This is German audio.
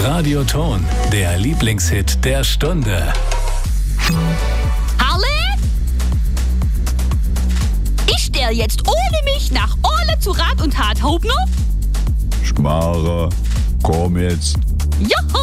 Radioton, der Lieblingshit der Stunde. Harle? Ich stell jetzt ohne mich nach Orle zu Rat und Tat, Hobner? Schmarre, komm jetzt. Juhu!